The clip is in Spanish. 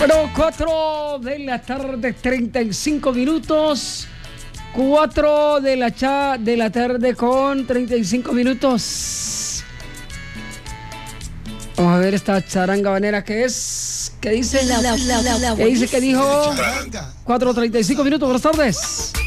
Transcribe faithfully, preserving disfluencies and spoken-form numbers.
Bueno, cuatro de la tarde, treinta y cinco minutos. cuatro de la, cha de la tarde con treinta y cinco minutos. Vamos a ver esta charanga banera que es. ¿Qué dice? La, la, la, la, ¿Qué dice? ¿Qué dijo? cuatro treinta y cinco minutos. Buenas tardes.